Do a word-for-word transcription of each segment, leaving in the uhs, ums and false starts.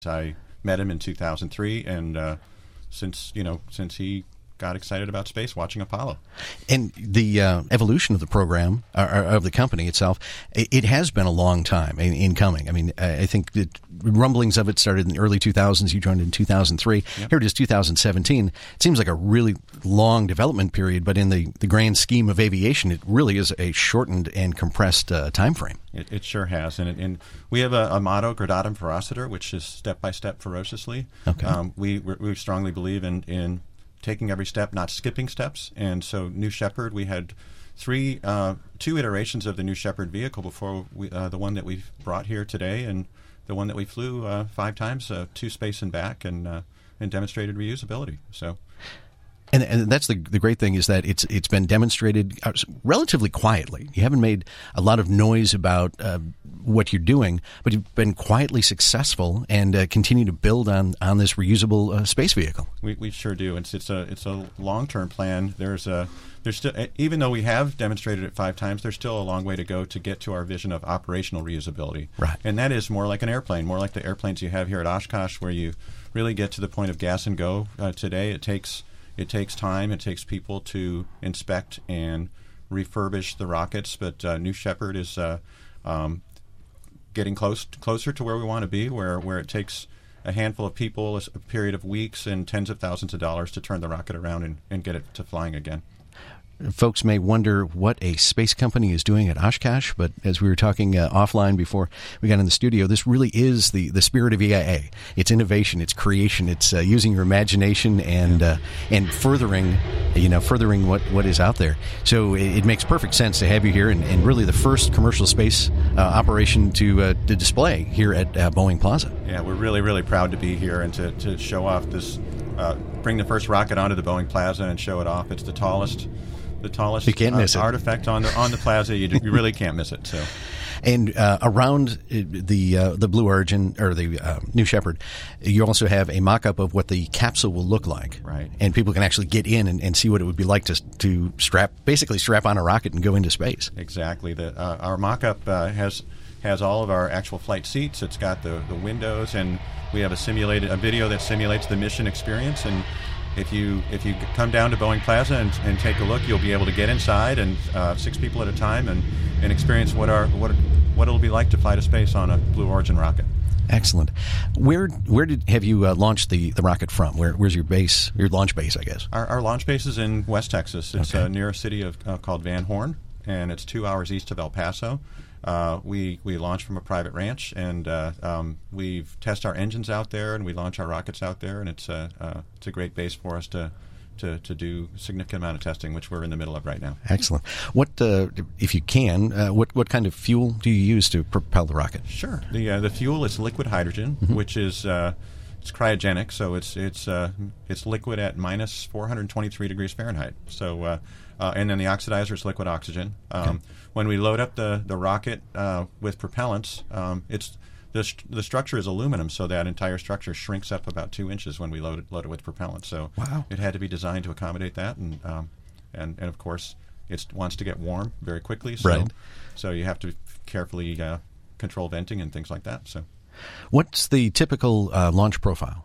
I met him in two thousand three, and uh, since you know, since he got excited about space, watching Apollo. And the uh, evolution of the program, or, or of the company itself, it, it has been a long time in, in coming. I mean, I think that rumblings of it started in the early two thousands. You joined in two thousand three. Yep. Here it is, two thousand seventeen. It seems like a really long development period, but in the, the grand scheme of aviation, it really is a shortened and compressed uh, time frame. It, it sure has. And, it, and we have a, a motto, Gradatum Ferociter, which is step by step ferociously. Okay. Um, we, we strongly believe in, in taking every step, not skipping steps. And so New Shepard, we had three, uh, two iterations of the New Shepard vehicle before we, uh, the one that we brought here today, and the one that we flew uh, five times uh, to space and back, and uh, and demonstrated reusability. So. And, and that's the the great thing is that it's it's been demonstrated relatively quietly. You haven't made a lot of noise about uh, what you're doing, but you've been quietly successful and uh, continue to build on, on this reusable uh, space vehicle. We we sure do. It's it's a it's a long term plan. There's a there's still, even though we have demonstrated it five times, there's still a long way to go to get to our vision of operational reusability. Right. And that is more like an airplane, more like the airplanes you have here at Oshkosh, where you really get to the point of gas and go. Uh, today, it takes. It takes time. It takes people to inspect and refurbish the rockets. But uh, New Shepard is uh, um, getting close closer to where we want to be, where, where it takes a handful of people, a, a period of weeks, and tens of thousands of dollars to turn the rocket around and, and get it to flying again. Folks may wonder what a space company is doing at Oshkosh, but as we were talking uh, offline before we got in the studio, this really is the, the spirit of E I A. It's innovation, it's creation, it's uh, using your imagination and uh, and furthering, you know, furthering what, what is out there. So it, it makes perfect sense to have you here, and, and really the first commercial space uh, operation to uh, to display here at uh, Boeing Plaza. Yeah, we're really, really proud to be here and to, to show off this, uh, bring the first rocket onto the Boeing Plaza and show it off. It's the tallest. The tallest you can't miss uh, it. artifact on the on the plaza. You, do, you really can't miss it. So, and uh, around the uh, the Blue Origin or the uh, New Shepard, you also have a mock-up of what the capsule will look like. Right. And people can actually get in and, and see what it would be like to to strap basically strap on a rocket and go into space. Exactly. The uh, our mock-up uh, has has all of our actual flight seats. It's got the, the windows, and we have a simulated a video that simulates the mission experience. And If you if you come down to Boeing Plaza and, and take a look, you'll be able to get inside, and uh, six people at a time, and, and experience what our what what it'll be like to fly to space on a Blue Origin rocket. Excellent. Where where did have you uh, launched the, the rocket from? Where where's your base? Your launch base, I guess. Our, our launch base is in West Texas. It's okay. uh, near a city of uh, called Van Horn, and it's two hours east of El Paso. Uh, we we launch from a private ranch, and uh, um, we test our engines out there, and we launch our rockets out there, and it's a uh, it's a great base for us to, to to do a significant amount of testing, which we're in the middle of right now. Excellent. What uh, if you can? Uh, what what kind of fuel do you use to propel the rocket? Sure. The uh, the fuel is liquid hydrogen, mm-hmm. which is uh, it's cryogenic, so it's it's uh, it's liquid at minus four hundred twenty-three degrees Fahrenheit. So. Uh, Uh, and then the oxidizer is liquid oxygen. Um, okay. When we load up the, the rocket uh, with propellants, um, it's the, st- the structure is aluminum, so that entire structure shrinks up about two inches when we load it, load it with propellant. So wow. It had to be designed to accommodate that, and um, and, and of course it wants to get warm very quickly. So right. so you have to carefully uh, control venting and things like that. So, what's the typical uh, launch profile?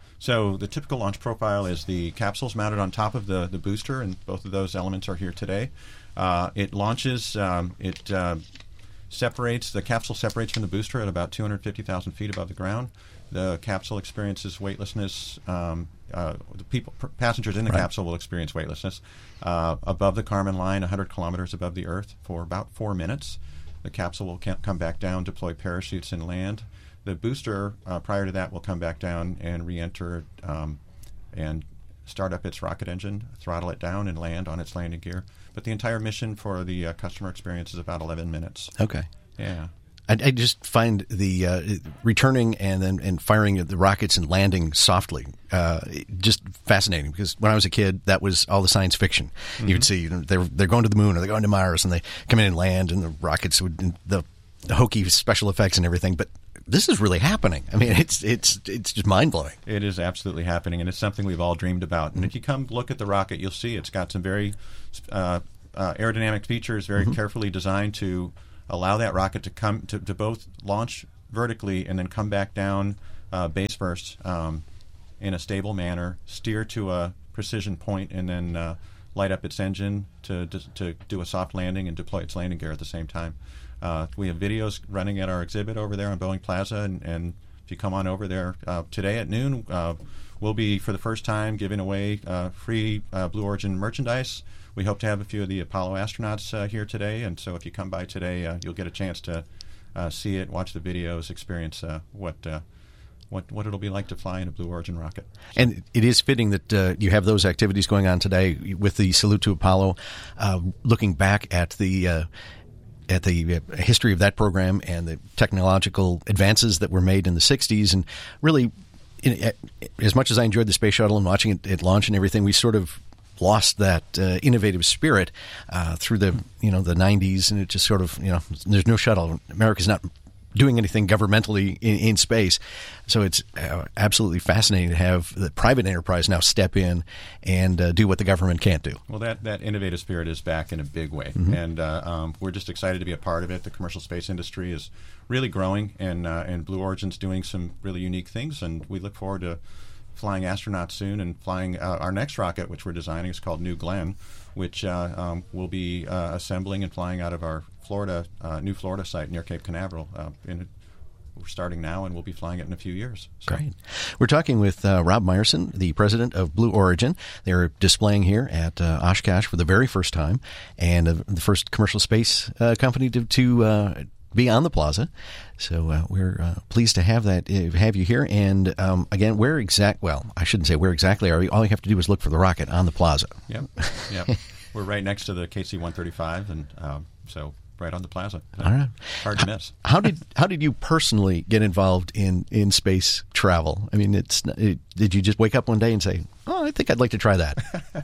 So the typical launch profile is the capsule's mounted on top of the, the booster, and both of those elements are here today. Uh, it launches, um, it uh, separates, the capsule separates from the booster at about two hundred fifty thousand feet above the ground. The capsule experiences weightlessness. Um, uh, the people, p- passengers in the right. capsule will experience weightlessness uh, above the Kármán line, one hundred kilometers above the Earth, for about four minutes. The capsule will ca- come back down, deploy parachutes, and land. The booster, uh, prior to that, will come back down and re-enter um, and start up its rocket engine, throttle it down, and land on its landing gear. But the entire mission for the uh, customer experience is about eleven minutes. Okay. Yeah. I, I just find the uh, returning and then and firing the rockets and landing softly uh, just fascinating, because when I was a kid, that was all the science fiction. Mm-hmm. You would see, you know, they're they're going to the moon or they're going to Mars, and they come in and land, and the rockets would the, the hokey special effects and everything, but this is really happening. I mean, it's it's it's just mind-blowing. It is absolutely happening, and it's something we've all dreamed about. And mm-hmm. if you come look at the rocket, you'll see it's got some very uh, uh, aerodynamic features, very mm-hmm. carefully designed to allow that rocket to come to, to both launch vertically and then come back down uh, base first um, in a stable manner, steer to a precision point, and then uh, light up its engine to, to to do a soft landing and deploy its landing gear at the same time. Uh, we have videos running at our exhibit over there on Boeing Plaza, and, and if you come on over there uh, today at noon, uh, we'll be, for the first time, giving away uh, free uh, Blue Origin merchandise. We hope to have a few of the Apollo astronauts uh, here today, and so if you come by today, uh, you'll get a chance to uh, see it, watch the videos, experience uh, what uh, what what it'll be like to fly in a Blue Origin rocket. So. And it is fitting that uh, you have those activities going on today with the Salute to Apollo, uh, looking back at the uh, at the history of that program and the technological advances that were made in the sixties, and really, in, as much as I enjoyed the space shuttle and watching it, it launch and everything, we sort of lost that uh, innovative spirit uh, through the you know the nineties, and it just sort of you know there's no shuttle. America's not doing anything governmentally in, in space, so it's uh, absolutely fascinating to have the private enterprise now step in and uh, do what the government can't do. Well, that, that innovative spirit is back in a big way, mm-hmm. and uh, um, we're just excited to be a part of it. The commercial space industry is really growing, and uh, and Blue Origin's doing some really unique things, and we look forward to flying astronauts soon and flying uh, our next rocket, which we're designing, is called New Glenn, which uh, um, will be uh, assembling and flying out of our Florida, uh, new Florida site near Cape Canaveral. Uh, in, we're starting now, and we'll be flying it in a few years. So. Great. We're talking with uh, Rob Meyerson, the president of Blue Origin. They're displaying here at uh, Oshkosh for the very first time, and uh, the first commercial space uh, company to, to uh, be on the plaza. So uh, we're uh, pleased to have that uh, have you here. And um, again, where exact? Well, I shouldn't say where exactly are we. All you have to do is look for the rocket on the plaza. Yep. Yep. We're right next to the K C one thirty-five, and um, so. Right on the plaza. All right. Hard to miss. How did how did you personally get involved in, in space travel? I mean, it's it, did you just wake up one day and say, "Oh, I think I'd like to try that"?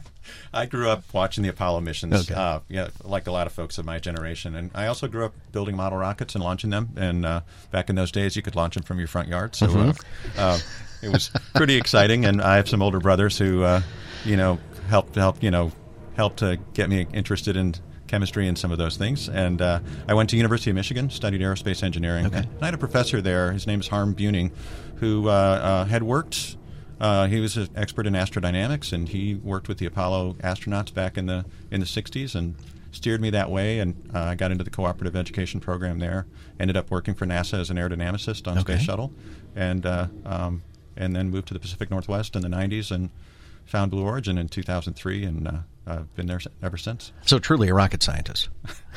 I grew up watching the Apollo missions. Okay. Uh, yeah, like a lot of folks of my generation, and I also grew up building model rockets and launching them. And uh, back in those days, you could launch them from your front yard. So mm-hmm. uh, uh, it was pretty exciting. And I have some older brothers who, uh, you know, helped help you know helped to get me interested in chemistry and some of those things. And uh, I went to University of Michigan, studied aerospace engineering. Okay. And I had a professor there, his name is Harm Buning, who uh, uh, had worked, uh, he was an expert in astrodynamics, and he worked with the Apollo astronauts back in the in the sixties and steered me that way. And uh, I got into the cooperative education program there, ended up working for NASA as an aerodynamicist on okay. Space Shuttle, and uh, um, and then moved to the Pacific Northwest in the nineties and found Blue Origin in two thousand three, and uh, I've been there ever since. So truly a rocket scientist.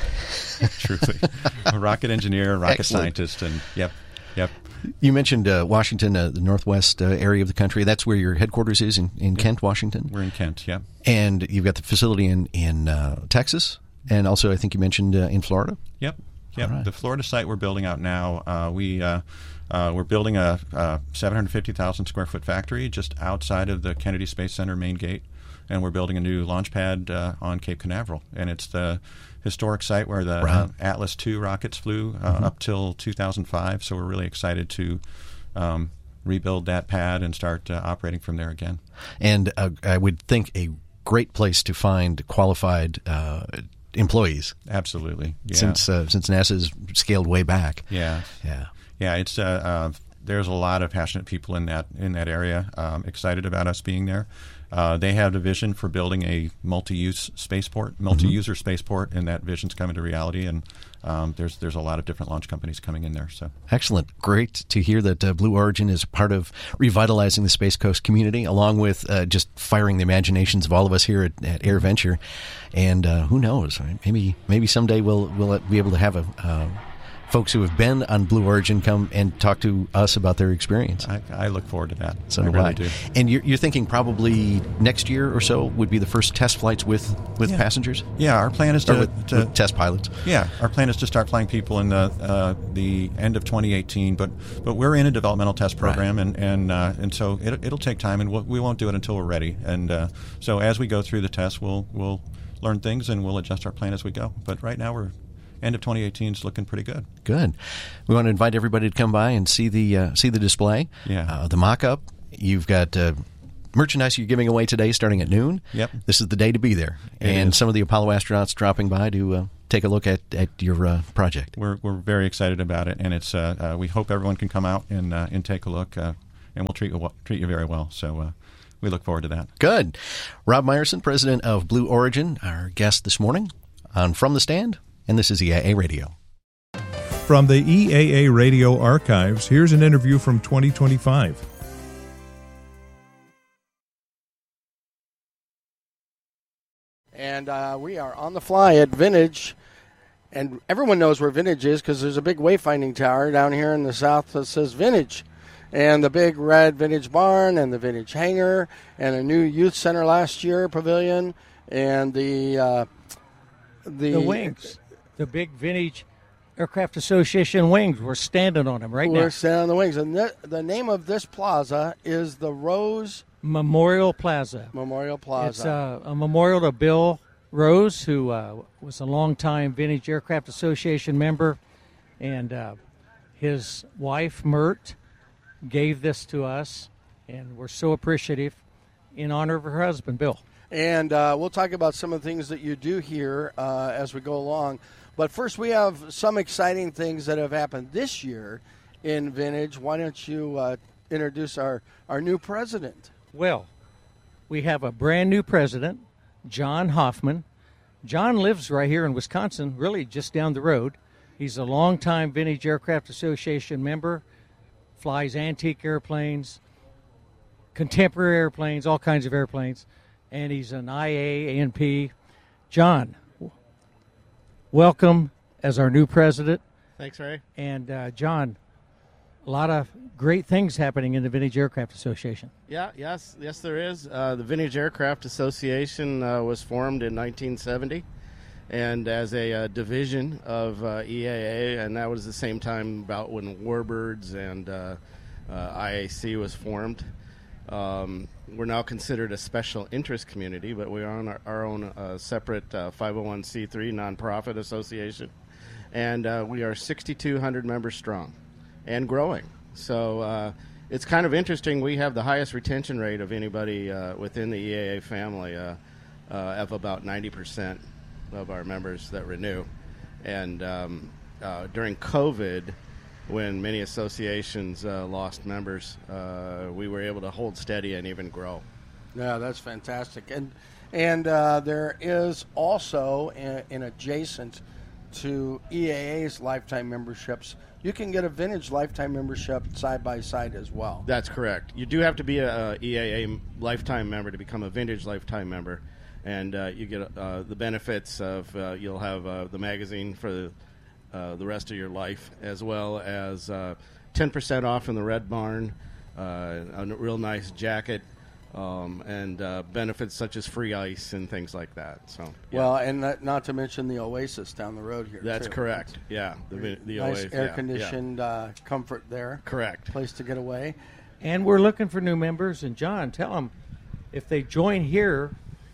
Truly. A rocket engineer, rocket Excellent. scientist, and yep, yep. You mentioned uh, Washington, uh, the northwest uh, area of the country. That's where your headquarters is, in, in yep. Kent, Washington? We're in Kent, yeah. And you've got the facility in, in uh, Texas, and also I think you mentioned uh, in Florida? Yep, yep. Right. The Florida site we're building out now, uh, we... Uh, Uh, we're building a, a seven hundred fifty thousand square foot factory just outside of the Kennedy Space Center main gate, and we're building a new launch pad uh, on Cape Canaveral. And it's the historic site where the right. uh, Atlas two rockets flew uh, mm-hmm. up till two thousand five. So we're really excited to um, rebuild that pad and start uh, operating from there again. And uh, I would think a great place to find qualified uh, employees. Absolutely, yeah. Since uh, since NASA's scaled way back. Yeah, yeah. Yeah, it's uh, uh, there's a lot of passionate people in that in that area, um, excited about us being there. Uh, they have a vision for building a multi-use spaceport, multi-user mm-hmm. spaceport, and that vision's coming to reality. And um, there's there's a lot of different launch companies coming in there. So excellent, great to hear that uh, Blue Origin is part of revitalizing the Space Coast community, along with uh, just firing the imaginations of all of us here at, at AirVenture. And uh, who knows, maybe maybe someday we'll we'll be able to have a. Uh, folks who have been on Blue Origin come and talk to us about their experience. I, I look forward to that. So I do really I. do. And you're, you're thinking probably next year or so would be the first test flights with, with yeah. passengers? Yeah, our plan is to, with, to with test pilots. Yeah, our plan is to start flying people in the uh, the end of twenty eighteen. But but we're in a developmental test program, right. and and uh, and so it, it'll take time, and we'll, we won't do it until we're ready. And uh, so as we go through the tests, we'll we'll learn things and we'll adjust our plan as we go. But right now we're end of twenty eighteen is looking pretty good. Good. We want to invite everybody to come by and see the uh, see the display. Yeah. Uh, the mock-up. You've got uh, merchandise you're giving away today starting at noon. Yep. This is the day to be there. It and is. some of the Apollo astronauts dropping by to uh, take a look at, at your uh, project. We're we're very excited about it, and it's uh, uh, we hope everyone can come out and uh, and take a look, uh, and we'll treat you treat you very well. So uh, we look forward to that. Good. Rob Meyerson, president of Blue Origin, our guest this morning on From the Stand, and this is E A A Radio. From the E A A Radio archives, here's an interview from twenty twenty-five. And uh, we are on the fly at Vintage, and everyone knows where Vintage is because there's a big wayfinding tower down here in the south that says Vintage, and the big red Vintage barn and the Vintage hangar and a new youth center last year pavilion and the uh, the, the wings, the big Vintage Aircraft Association wings. We're standing on them right we're now. We're standing on the wings, and th- the name of this plaza is the Rose Memorial Plaza. Memorial Plaza. It's uh, a memorial to Bill Rose, who uh, was a longtime Vintage Aircraft Association member, and uh, his wife, Mert, gave this to us, and we're so appreciative in honor of her husband, Bill. And uh, we'll talk about some of the things that you do here uh, as we go along. But first, we have some exciting things that have happened this year in Vintage. Why don't you uh, introduce our, our new president? Well, we have a brand new president, John Hoffman. John lives right here in Wisconsin, really just down the road. He's a longtime Vintage Aircraft Association member, flies antique airplanes, contemporary airplanes, all kinds of airplanes, and he's an I A, A N P. John, welcome as our new president. Thanks, Ray. And, uh, John, a lot of great things happening in the Vintage Aircraft Association. Yeah, yes, yes, there is. Uh, the Vintage Aircraft Association uh, was formed in nineteen seventy, and as a uh, division of uh, E A A, and that was the same time about when Warbirds and uh, uh, I A C was formed. Um, we're now considered a special interest community, but we are on our, our own uh, separate uh, five oh one c three nonprofit association, and uh, we are sixty-two hundred members strong and growing. So uh, it's kind of interesting. We have the highest retention rate of anybody uh, within the E A A family uh, uh, of about ninety percent of our members that renew. And um, uh, during COVID, when many associations uh, lost members, uh, we were able to hold steady and even grow. Yeah, that's fantastic. And and uh, there is also an, an adjacent to E A A's lifetime memberships, you can get a Vintage lifetime membership side by side as well. That's correct. You do have to be a, a E A A lifetime member to become a Vintage lifetime member, and uh, you get uh, the benefits of uh, you'll have uh, the magazine for the, uh, the rest of your life, as well as uh, ten percent off in the Red Barn, uh, a real nice jacket, um, and uh, benefits such as free ice and things like that. So, yeah. Well, and that, not to mention the Oasis down the road here. That's too. correct. Yeah, the, the nice Oasis, air yeah, conditioned yeah. Uh, comfort there. Correct. Place to get away. And we're looking for new members. And John, tell them if they join here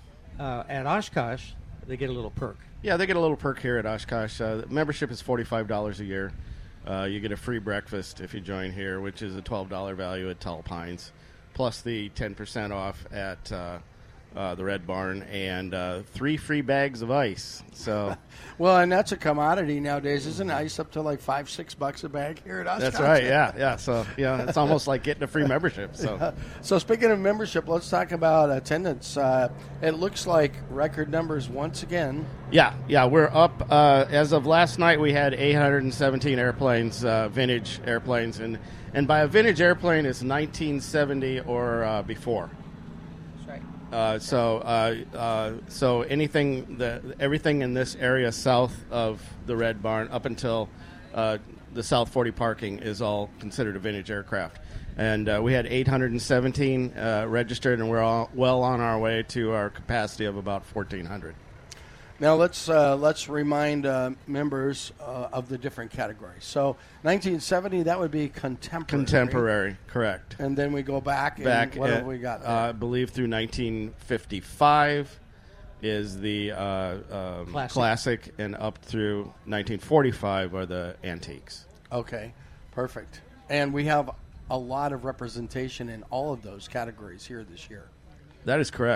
uh, at Oshkosh, they get a little perk. Yeah, they get a little perk here at Oshkosh. Uh, membership is forty-five dollars a year. Uh, you get a free breakfast if you join here, which is a twelve dollars value at Tall Pines, plus the ten percent off at uh, uh, the Red Barn, and uh, three free bags of ice. So, well, and that's a commodity nowadays. Isn't ice up to like five, six bucks a bag here at Oshkosh? That's right. Yeah, yeah. So, yeah, it's almost like getting a free membership. So, yeah. So speaking of membership, let's talk about attendance. Uh, it looks like record numbers once again. Yeah, yeah, we're up. Uh, as of last night, we had eight hundred seventeen airplanes, uh, vintage airplanes, and and by a vintage airplane, it's nineteen seventy or uh, before. Uh, so, uh, uh, so anything, the, everything in this area south of the Red Barn, up until uh, the South forty parking, is all considered a vintage aircraft. And uh, we had eight hundred seventeen uh, registered, and we're all well on our way to our capacity of about fourteen hundred. Now let's uh, let's remind uh, members uh, of the different categories. So nineteen seventy, that would be contemporary. Contemporary, correct. And then we go back. Back. And what at, have we got there? Uh, I believe through nineteen fifty-five is the uh, um, classic. classic, and up through nineteen forty-five are the antiques. Okay, perfect. And we have a lot of representation in all of those categories here this year. That is correct.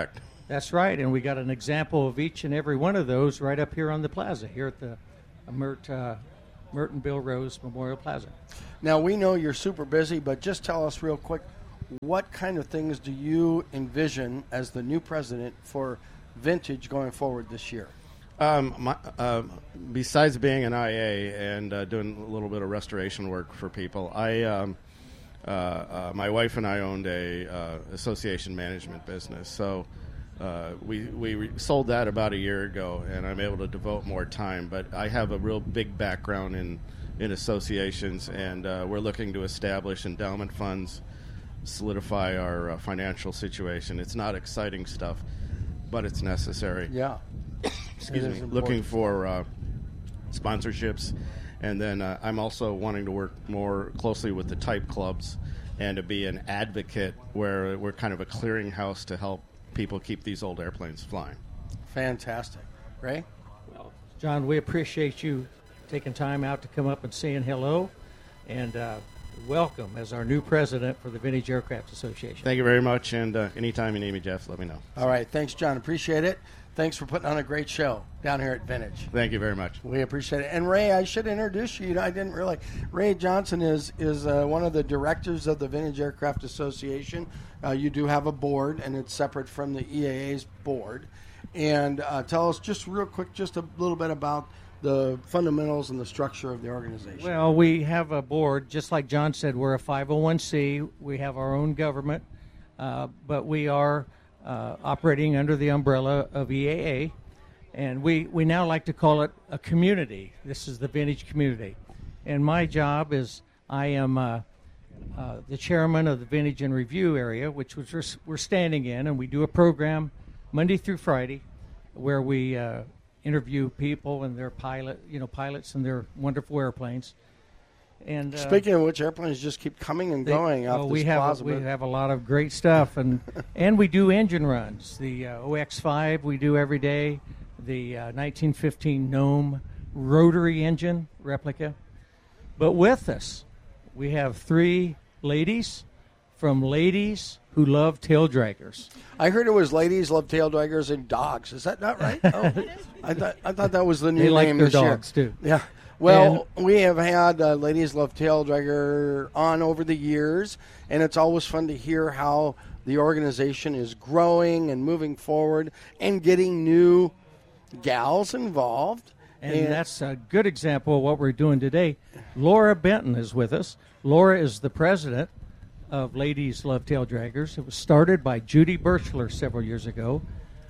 That's right, and we got an example of each and every one of those right up here on the plaza, here at the Mert, uh, Merton Bill Rose Memorial Plaza. Now, we know you're super busy, but just tell us real quick, what kind of things do you envision as the new president for Vintage going forward this year? Um, my, uh, besides being an I A and uh, doing a little bit of restoration work for people, I um, uh, uh, my wife and I owned a uh, association management business. So uh, we we re- sold that about a year ago, and I'm able to devote more time. But I have a real big background in in associations, and uh, we're looking to establish endowment funds, solidify our uh, financial situation. It's not exciting stuff, but it's necessary. Yeah. Excuse It me. is important. Looking for uh, sponsorships, and then uh, I'm also wanting to work more closely with the type clubs and to be an advocate where we're kind of a clearinghouse to help people keep these old airplanes flying. Fantastic. Ray? Well, John, we appreciate you taking time out to come up and saying hello, and uh, welcome as our new president for the Vintage Aircraft Association. Thank you very much, and uh, anytime you need me, Jeff, let me know. All right. Thanks, John. Appreciate it. Thanks for putting on a great show down here at Vintage. Thank you very much. We appreciate it. And Ray, I should introduce you. You know, I didn't realize Ray Johnson is is uh, one of the directors of the Vintage Aircraft Association. Uh, you do have a board, and it's separate from the E A A's board. And uh, tell us just real quick, just a little bit about the fundamentals and the structure of the organization. Well, we have a board, just like John said, we're a five oh one c. We have our own government, uh, but we are uh, operating under the umbrella of E A A, and we, we now like to call it a community. This is the Vintage community. And my job is I am uh, uh, the chairman of the Vintage and Review area, which was we're, we're standing in, and we do a program Monday through Friday where we uh, interview people and their pilot, you know, pilots and their wonderful airplanes. And uh, Speaking of which, airplanes just keep coming and they- going oh, off this we have plaza. we but- have a lot of great stuff, and and we do engine runs. The uh, O X five we do every day. The uh, nineteen fifteen Gnome rotary engine replica. But with us, we have three ladies from Ladies Who Love Tail Draggers. I heard it was ladies love tail draggers and dogs. Is that not right? Oh, I thought I thought that was the new They like name their this year. dogs too. Yeah. Well, we have had uh, Ladies Love Tail Dragger on over the years, and it's always fun to hear how the organization is growing and moving forward and getting new gals involved. And that's a good example of what we're doing today. Laura Benton is with us. Laura is the president of Ladies Love Tail Draggers. It was started by Judy Birchler several years ago.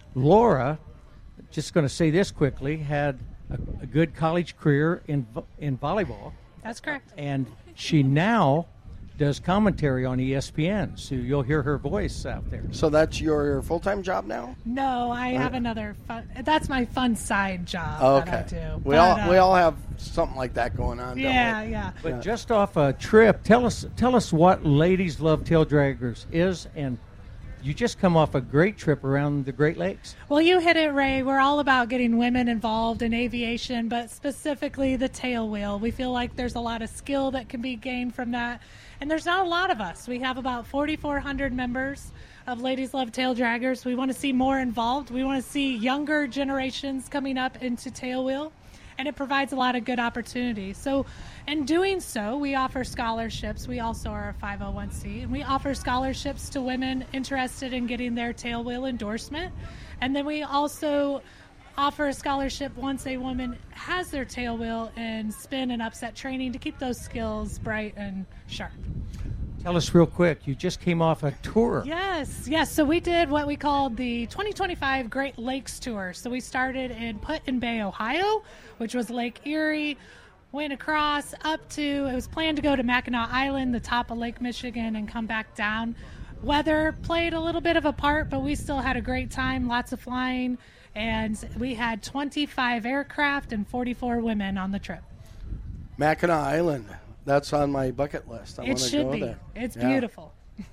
Laura, just going to say this quickly, had a, a good college career in vo- in volleyball, That's correct. and she now does commentary on E S P N, so you'll hear her voice out there. So that's your full-time job now? No, I have another fun. That's my fun side job Okay. that I do. We But, all uh, we all have something like that going on. Yeah, don't we? yeah. But just off a trip, tell us tell us what Ladies Love Tail Draggers is, and you just come off a great trip around the Great Lakes. Well, you hit it, Ray. We're all about getting women involved in aviation, but specifically the tail wheel. We feel like there's a lot of skill that can be gained from that. And there's not a lot of us. We have about forty-four hundred members of Ladies Love Tail Draggers. We want to see more involved. We want to see younger generations coming up into tail wheel, and it provides a lot of good opportunities. So in doing so, we offer scholarships. We also are a five oh one c, and we offer scholarships to women interested in getting their tail wheel endorsement. And then we also offer a scholarship once a woman has their tail wheel in spin and upset training to keep those skills bright and sharp. Tell us real quick, you just came off a tour. Yes, yes. So we did what we called the twenty twenty-five Great Lakes Tour. So we started in Put-in-Bay, Ohio, which was Lake Erie, went across up to, it was planned to go to Mackinac Island, the top of Lake Michigan, and come back down. Weather played a little bit of a part, but we still had a great time, lots of flying, and we had twenty-five aircraft and forty-four women on the trip. Mackinac Island. That's on my bucket list. I It want to should go be. there. It's Yeah. beautiful.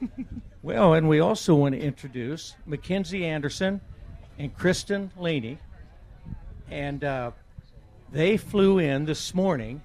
Well, and we also want to introduce Mackenzie Anderson and Kristen Laney. And uh, they flew in this morning,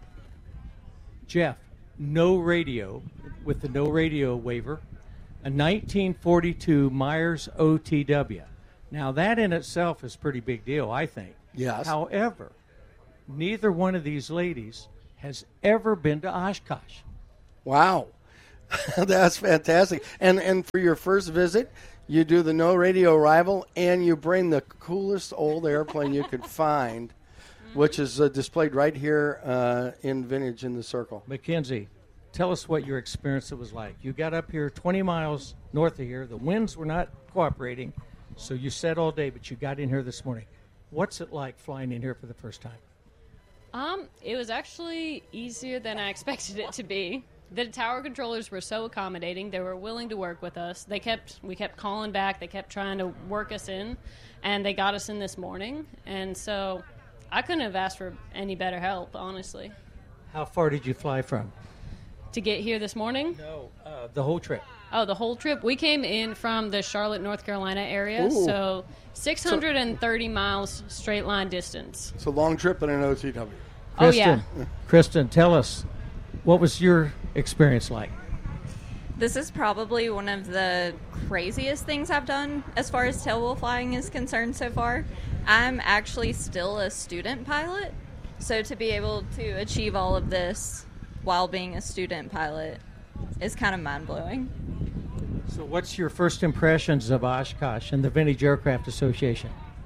Jeff, no radio, with the no radio waiver, a nineteen forty-two Myers O T W. Now, that in itself is a pretty big deal, I think. Yes. However, neither one of these ladies has ever been to Oshkosh. Wow. That's fantastic. And and for your first visit, you do the no radio arrival, and you bring the coolest old airplane you could find, which is uh, displayed right here uh, in Vintage in the Circle. Mackenzie, tell us what your experience was like. You got up here twenty miles north of here. The winds were not cooperating, so you sat all day, but you got in here this morning. What's it like flying in here for the first time? Um, it was actually easier than I expected it to be. The tower controllers were so accommodating. They were willing to work with us. They kept we kept calling back. They kept trying to work us in, and they got us in this morning. And so I couldn't have asked for any better help, honestly. How far did you fly from? To get here this morning? No, uh, the whole trip. Oh, the whole trip? We came in from the Charlotte, North Carolina area, Ooh. so six hundred thirty miles straight line distance. It's a long trip in an O T W. Oh, yeah. Kristen, Kristen, tell us, what was your experience like? This is probably one of the craziest things I've done as far as tailwheel flying is concerned so far. I'm actually still a student pilot, so to be able to achieve all of this while being a student pilot is kind of mind-blowing. So what's your first impressions of Oshkosh and the Vintage Aircraft Association?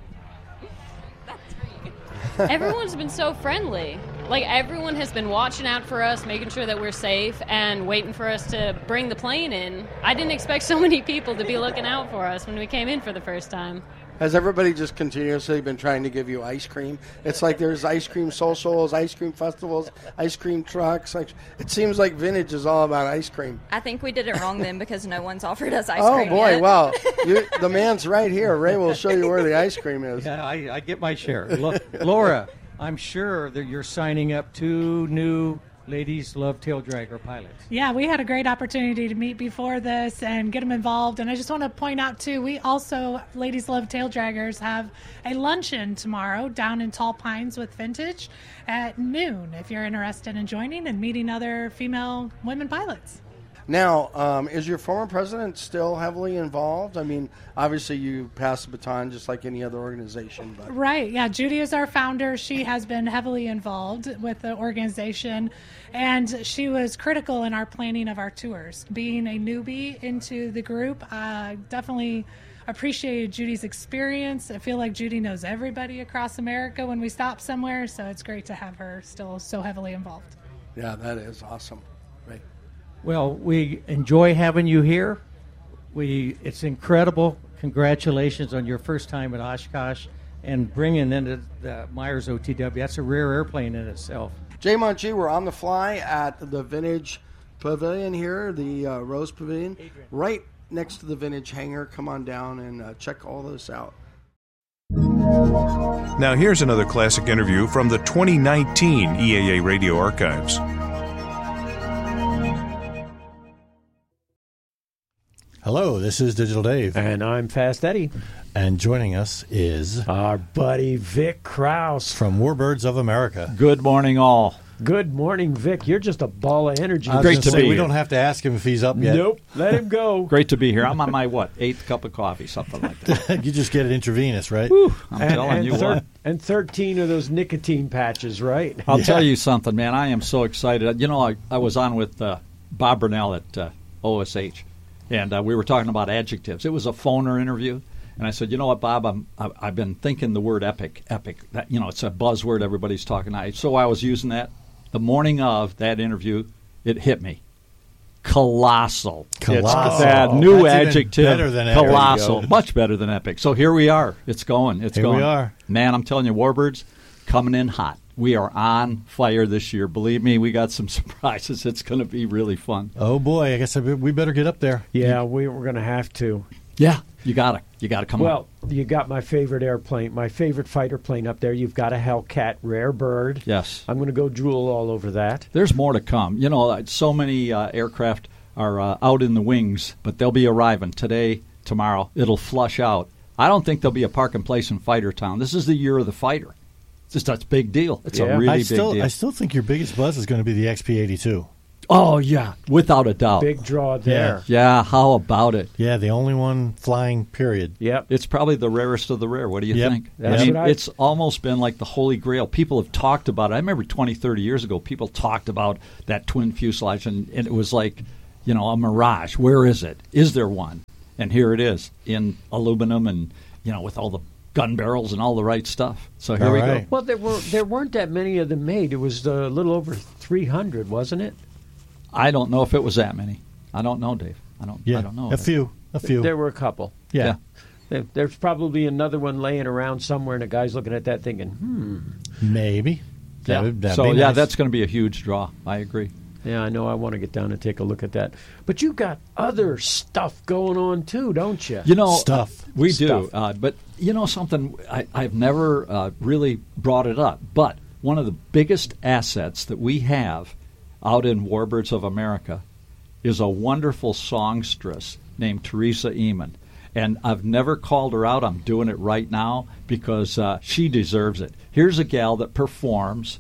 Everyone's been so friendly. Like, everyone has been watching out for us, making sure that we're safe, and waiting for us to bring the plane in. I didn't expect so many people to be looking out for us when we came in for the first time. Has everybody just continuously been trying to give you ice cream? It's like there's ice cream socials, ice cream festivals, ice cream trucks. Like, it seems like Vintage is all about ice cream. I think we did it wrong then because no one's offered us ice Oh, cream boy, yet. wow. You, the man's right here. Ray will show you where the ice cream is. Yeah, I, I get my share. Lo- Laura, I'm sure that you're signing up two new Ladies Love Tail Dragger pilots. Yeah, we had a great opportunity to meet before this and get them involved. And I just want to point out, too, we also, Ladies Love Tail Draggers, have a luncheon tomorrow down in Tall Pines with Vintage at noon if you're interested in joining and meeting other female women pilots. Now, um, is your former president still heavily involved? I mean, obviously you pass the baton just like any other organization. But Right, yeah. Judy is our founder. She has been heavily involved with the organization, and she was critical in our planning of our tours. Being a newbie into the group, uh, definitely appreciated Judy's experience. I feel like Judy knows everybody across America when we stop somewhere, so it's great to have her still so heavily involved. yeah, that is awesome. Right. Well, we enjoy having you here. We It's incredible. Congratulations on your first time at Oshkosh and bringing in the Myers O T W. That's a rare airplane in itself. Jay Monchi, we're on the fly at the Vintage Pavilion here, the uh, Rose Pavilion, Adrian. right next to the Vintage hangar. Come on down and uh, check all this out. Now here's another classic interview from the twenty nineteen E A A Radio Archives. Hello, this is Digital Dave. And I'm Fast Eddie. And joining us is our buddy Vic Krause from Warbirds of America. Good morning, all. Good morning, Vic. You're just a ball of energy. I was Great gonna to say, be We here. don't have to ask him if he's up yet. Nope. Let him go. Great to be here. I'm on my, what, eighth cup of coffee, something like that. You just get it intravenous, right? Whew, I'm and, telling and you thir- what. And thirteen of those nicotine patches, right? I'll Yeah. tell you something, man. I am so excited. You know, I, I was on with uh, Bob Burnell at uh, O S H, and uh, we were talking about adjectives. It was a phoner interview. And I said, you know what, Bob, I'm, I- I've been thinking the word epic, epic. That, you know, it's a buzzword everybody's talking about. So I was using that. The morning of that interview, it hit me. Colossal. Colossal. It's that new That's even adjective. better than epic. Colossal. There you go. Much better than epic. So here we are. It's going. It's Here going. we are. Man, I'm telling you, Warbirds coming in hot. We are on fire this year. Believe me, we got some surprises. It's going to be really fun. Oh, boy. I guess we better get up there. Yeah, we were going to have to. Yeah, you got to. You got to come Well, on. you got my favorite airplane, my favorite fighter plane up there. You've got a Hellcat rare bird. Yes. I'm going to go drool all over that. There's more to come. You know, so many uh, aircraft are uh, out in the wings, but they'll be arriving today, tomorrow. It'll flush out. I don't think there'll be a park and place in Fighter Town. This is the year of the fighter. It's just that's a big deal. It's Yeah. a really I big still, deal. I still think your biggest buzz is going to be the X P eighty-two. Oh, yeah, without a doubt. Big draw there. Yeah, how about it? Yeah, the only one flying, period. Yep. It's probably the rarest of the rare. What do you Yep. think? That's I mean, what I- it's almost been like the holy grail. People have talked about it. I remember twenty, thirty years ago, people talked about that twin fuselage, and, and it was like, you know, a mirage. Where is it? Is there one? And here it is in aluminum and, you know, with all the gun barrels and all the right stuff. So here All we right. go. Well, there were there weren't that many of them made. It was a little over three hundred, wasn't it? I don't know if it was that many. I don't know, Dave. I don't. Yeah, I don't know. a few, a few. There were a couple. yeah. Yeah. There- There's probably another one laying around somewhere, and a guy's looking at that thinking, hmm. Maybe. That Yeah. would- that'd So be yeah, nice. that's going to be a huge draw. I agree. Yeah, I know. I want to get down and take a look at that. But you got other stuff going on too, don't you? You know, Stuff. uh, we do. Stuff. Uh, but you know something? I, I've never uh, really brought it up. But one of the biggest assets that we have out in Warbirds of America is a wonderful songstress named Teresa Eamon. And I've never called her out. I'm doing it right now because uh, she deserves it. Here's a gal that performs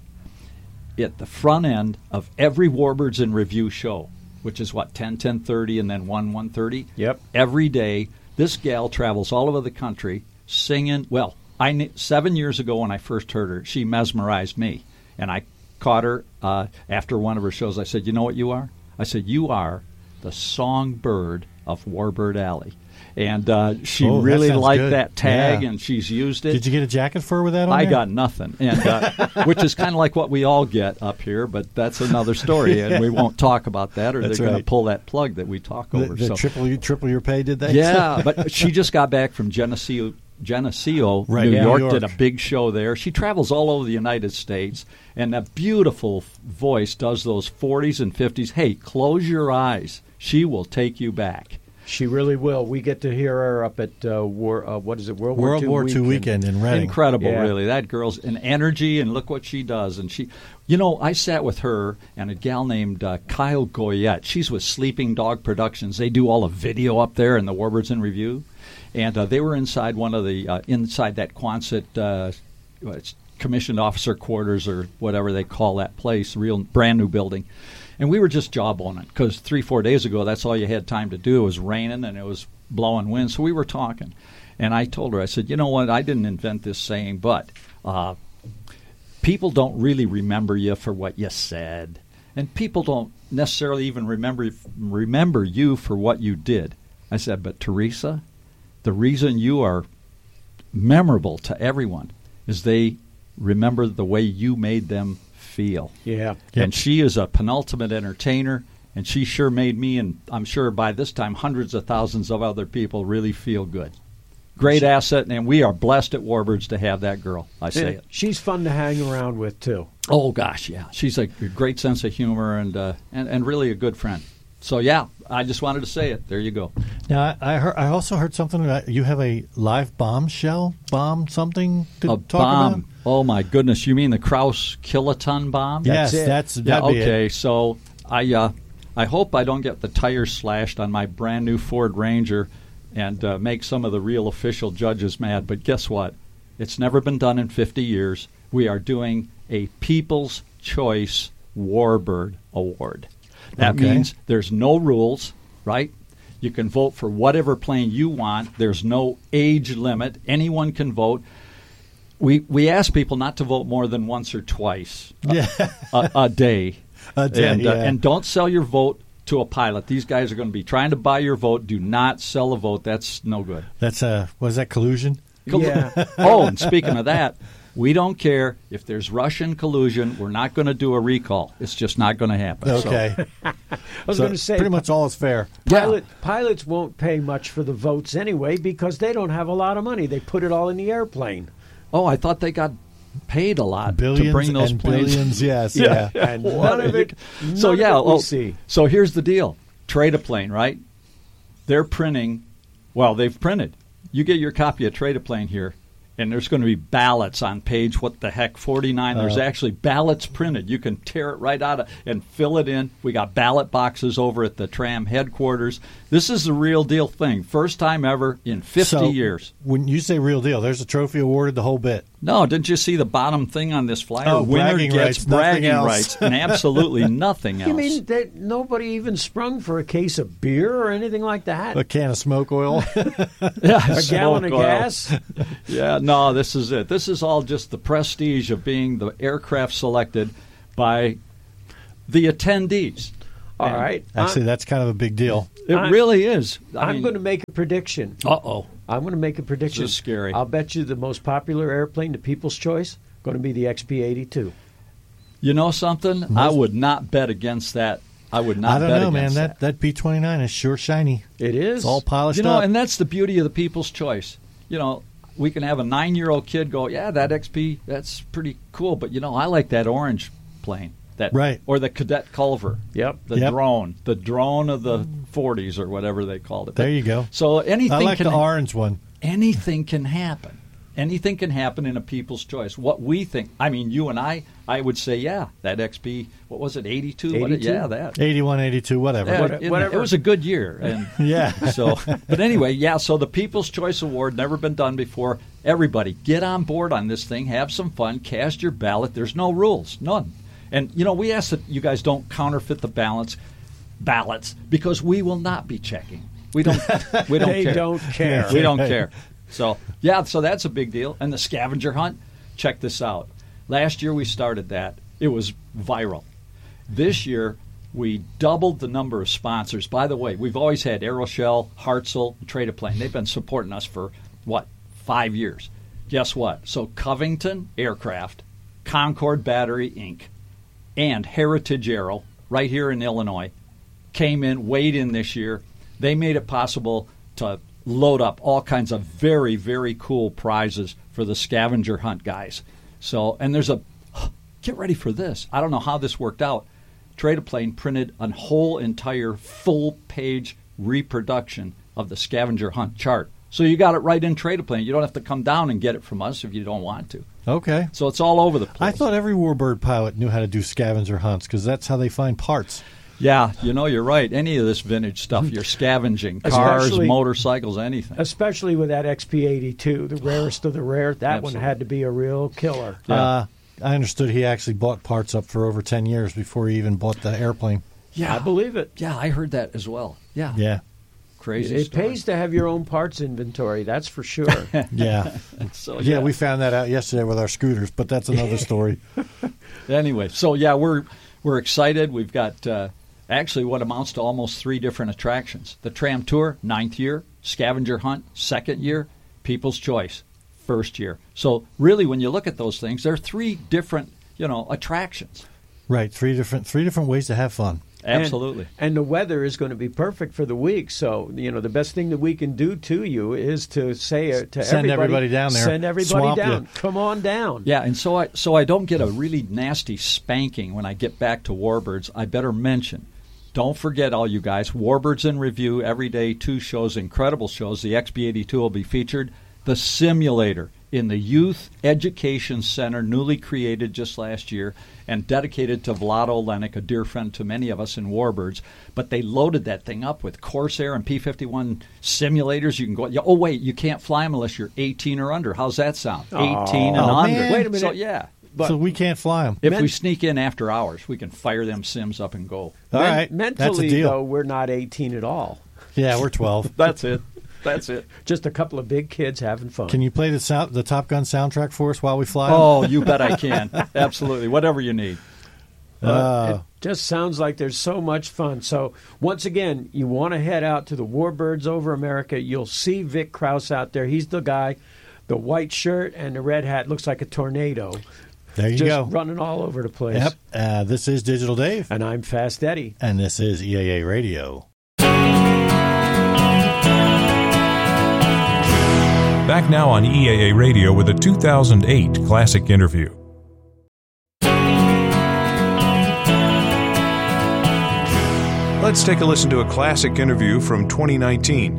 at the front end of every Warbirds in Review show, which is what, ten, ten thirty, and then one, one thirty? Yep. Every day, this gal travels all over the country singing. Well, I kn- seven years ago when I first heard her, she mesmerized me. And I caught her uh, after one of her shows. I said, you know what you are? I said, you are the songbird of Warbird Alley. And uh, she Oh, that really sounds liked good. that tag, Yeah. and she's used it. Did you get a jacket for her with that on I there? got nothing, and uh, which is kind of like what we all get up here, but that's another story, and we won't talk about that, or That's they're going right. to pull that plug that we talk The, over. the so. triple, triple your pay, did they? Yeah, but she just got back from Geneseo, Geneseo Right, New yeah, York, New did York. a big show there. She travels all over the United States, and a beautiful f- voice does those forties and fifties. Hey, close your eyes. She will take you back. She really will. We get to hear her up at uh, war. Uh, what is it? World, World War War Two weekend in Reading. Incredible, Yeah. really. That girl's an energy, and look what she does. And she, you know, I sat with her and a gal named uh, Kyle Goyette. She's with Sleeping Dog Productions. They do all the video up there in the Warbirds in Review, and uh, they were inside one of the uh, inside that Quonset uh, it's commissioned officer quarters or whatever they call that place, real brand new building. And we were just jawboning because three, four days ago, that's all you had time to do. It was raining and it was blowing wind. So we were talking. And I told her, I said, you know what, I didn't invent this saying, but uh, people don't really remember you for what you said. And people don't necessarily even remember remember you for what you did. I said, but Teresa, the reason you are memorable to everyone is they remember the way you made them feel. Yeah. And she is a penultimate entertainer, and she sure made me, and I'm sure by this time hundreds of thousands of other people really feel good. Great asset, and we are blessed at Warbirds to have that girl. I say Yeah, it. She's fun to hang around with too. Oh gosh, yeah, she's a great sense of humor and uh, and and really a good friend. So yeah, I just wanted to say it. There you go. Now, I I, heard, I also heard something about you have a live bombshell, bomb something to A talk bomb. about? Oh my goodness, you mean the Kraus kiloton bomb? Yes, That's it. that's Yeah, that'd be okay. it. So I uh, I hope I don't get the tires slashed on my brand new Ford Ranger and uh, make some of the real official judges mad. But guess what? It's never been done in fifty years. We are doing a People's Choice Warbird Award. That Okay. means there's no rules, right? You can vote for whatever plane you want. There's no age limit. Anyone can vote. We we ask people not to vote more than once or twice a- Yeah. a, a day. A day, and, uh, yeah. and don't sell your vote to a pilot. These guys are going to be trying to buy your vote. Do not sell a vote. That's no good. That's uh, was that collusion? Yeah. Oh, and speaking of that, we don't care if there's Russian collusion. We're not going to do a recall. It's just not going to happen. So- Okay. I was So going to say pretty much all is fair. Pilot, Pilots won't pay much for the votes anyway because they don't have a lot of money. They put it all in the airplane. Oh, I thought they got paid a lot Billions to bring those and planes. billions, yes, yeah. And What none of a- it. None so of yeah, it we oh, see. so here's the deal: Trade a Plane, right? They're printing. Well, they've printed. You get your copy of Trade a Plane here, and there's going to be ballots on page what the heck forty-nine. There's Uh. actually ballots printed. You can tear it right out of and fill it in. We got ballot boxes over at the Tram headquarters. This is the real deal thing. First time ever in fifty So, years. When you say real deal, there's a trophy awarded, the whole bit. No, didn't you see the bottom thing on this flyer? Oh, Winner bragging gets rights, nothing bragging else. rights, and absolutely nothing else. You mean that nobody even sprung for a case of beer or anything like that? A can of smoke oil. Yeah, a gallon of oil. gas? Yeah, no, this is it. This is all just the prestige of being the aircraft selected by the attendees. All And right. Actually, I'm, that's kind of a big deal. It I'm- really is. I I'm mean, going to make a prediction. Uh-oh. I'm going to make a prediction. This is scary. I'll bet you the most popular airplane, the People's Choice, going to be the X P eighty-two. You know something? I would not bet against that. I would not I don't bet know, man. against That, that B twenty-nine is sure shiny. It is. It's all polished You know, up. and that's the beauty of the People's Choice. You know, we can have a nine-year-old kid go, yeah, that X P, that's pretty cool, but, you know, I like that orange plane. That, Right. Or the Cadet Culver. Yep. The Yep. drone. The drone of the forties or whatever they called it. There But- you go. So anything I like can the orange one. anything can happen. Anything can happen in a People's Choice. What we think, I mean, you and I, I would say, yeah, that X P, what was it, eighty-two? What, eighty-two? yeah, that. eighty-one, eighty-two, whatever. Yeah, What- it, whatever. it was a good year. And Yeah. so, but anyway, yeah, so the People's Choice Award, never been done before. Everybody, get on board on this thing. Have some fun. Cast your ballot. There's no rules. None. And, you know, we ask that you guys don't counterfeit the ballots, ballots because we will not be checking. We don't, we don't They care. don't care. We don't care. So, yeah, so that's a big deal. And the scavenger hunt, check this out. Last year we started that. It was viral. This year we doubled the number of sponsors. By the way, we've always had Aeroshell, Hartzell, Trade-A-Plane. They've been supporting us for, what, five years. Guess what? So Covington Aircraft, Concord Battery, Incorporated, and Heritage Aero, right here in Illinois, came in, weighed in this year. They made it possible to load up all kinds of very, very cool prizes for the scavenger hunt guys. So, and there's a, get ready for this. I don't know how this worked out. Trade-A-Plane printed a whole entire full-page reproduction of the scavenger hunt chart. So you got it right in Trade-A-Plane. You don't have to come down and get it from us if you don't want to. Okay. So it's all over the place. I thought every warbird pilot knew how to do scavenger hunts because that's how they find parts. Yeah, you know, you're right. Any of this vintage stuff, you're scavenging. Cars, Especially- motorcycles, anything. Especially with that X P eighty-two, the rarest of the rare. That Absolutely. one had to be a real killer. Yeah. Uh, I understood he actually bought parts up for over ten years before he even bought the airplane. Yeah, I believe it. Yeah, I heard that as well. Yeah. Yeah. Crazy It story. pays to have your own parts inventory, that's for sure. Yeah. So, yeah, we found that out yesterday with our scooters, but that's another story. Anyway, so yeah, we're we're excited. We've got uh, actually what amounts to almost three different attractions. The Tram Tour, ninth year. Scavenger Hunt, second year. People's Choice, first year. So really, when you look at those things, there are three different, you know, attractions. Right, three different three different ways to have fun. Absolutely. And, and the weather is going to be perfect for the week. So, you know, the best thing that we can do to you is to say uh, to Send everybody, everybody down there. Send everybody Swamp down. you. Come on down. Yeah, and so I so I don't get a really nasty spanking when I get back to Warbirds. I better mention, don't forget, all you guys, Warbirds in Review every day, two shows, incredible shows. The X P eighty-two will be featured. The simulator in the Youth Education Center, newly created just last year and dedicated to Vlad Olenek, a dear friend to many of us in Warbirds. But they loaded that thing up with Corsair and P fifty-one simulators. You can go, oh, wait, you can't fly them unless you're eighteen or under. How's that sound? eighteen and Oh, under. man. Wait a minute. So, yeah. But so we can't fly them. If Men- we sneak in after hours, we can fire them sims up and go. All men- right, mentally, that's a deal. though, we're not eighteen at all. Yeah, we're twelve. That's it. That's it. Just a couple of big kids having fun. Can you play the sound, the Top Gun soundtrack for us while we fly? Oh, you bet I can. Absolutely. Whatever you need. Uh, It just sounds like there's so much fun. So, once again, you want to head out to the Warbirds Over America. You'll see Vic Krause out there. He's the guy, the white shirt and the red hat. Looks like a tornado. there you just go. running all over the place. Yep. Uh, this is Digital Dave, And I'm Fast Eddie. and this is E A A Radio. Back now on E A A Radio with a two thousand eight classic interview. Let's take a listen to a classic interview from twenty nineteen.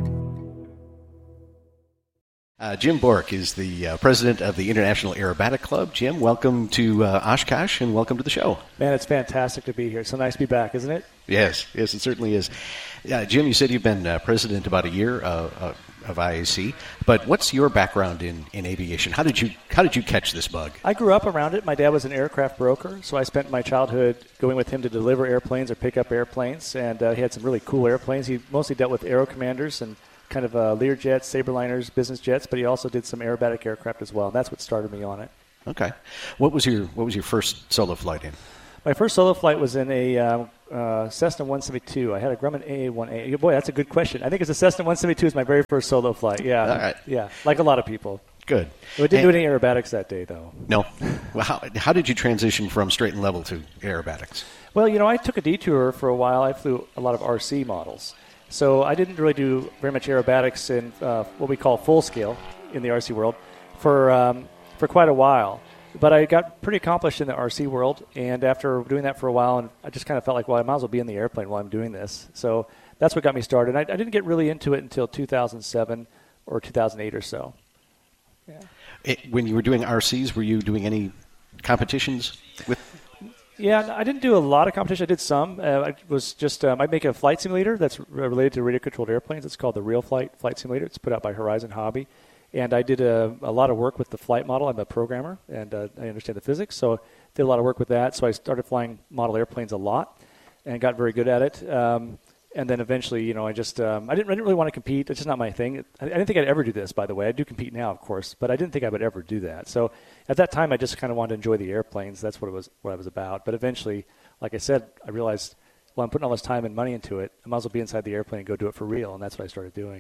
Uh, Jim Bork is the uh, president of the International Aerobatic Club. Jim, welcome to uh, Oshkosh and welcome to the show. Man, it's fantastic to be here. So nice to be back, isn't it? Yes, yes, it certainly is. Yeah, Jim, you said you've been uh, president about a year uh, uh, of I A C, but what's your background in, in aviation? How did you how did you catch this bug? I grew up around it. My dad was an aircraft broker, so I spent my childhood going with him to deliver airplanes or pick up airplanes, and uh, he had some really cool airplanes. He mostly dealt with Aero Commanders and kind of uh, Lear jets, Saberliners, business jets, but he also did some aerobatic aircraft as well, and that's what started me on it. Okay. What was your what was your first solo flight in? My first solo flight was in a um, uh, Cessna one seventy-two. I had a Grumman A A one A. Boy, that's a good question. I think it's a Cessna one seventy-two is my very first solo flight. Yeah. All right. Yeah, like a lot of people. Good. We didn't and, do any aerobatics that day, though. No. Well, how, how did you transition from straight and level to aerobatics? Well, you know, I took a detour for a while. I flew a lot of R C models. So I didn't really do very much aerobatics in uh, what we call full scale in the R C world for um, for quite a while. But I got pretty accomplished in the R C world, and after doing that for a while, and I just kind of felt like, well, I might as well be in the airplane while I'm doing this. So that's what got me started. I, I didn't get really into it until two thousand seven or two thousand eight or so. Yeah. It, when you were doing R Cs, were you doing any competitions with? Yeah, I didn't do a lot of competition. I did some. Uh, I was just um, I make a flight simulator that's related to radio-controlled airplanes. It's called the Real Flight Flight Simulator. It's put out by Horizon Hobby. And I did a, a lot of work with the flight model. I'm a programmer, and uh, I understand the physics, so did a lot of work with that. So I started flying model airplanes a lot and got very good at it. Um, and then eventually, you know, I just um, I, didn't, I didn't really want to compete. It's just not my thing. I, I didn't think I'd ever do this, by the way. I do compete now, of course, but I didn't think I would ever do that. So at that time, I just kind of wanted to enjoy the airplanes. That's what it was. What I was about. But eventually, like I said, I realized, well, I'm putting all this time and money into it. I might as well be inside the airplane and go do it for real. And that's what I started doing.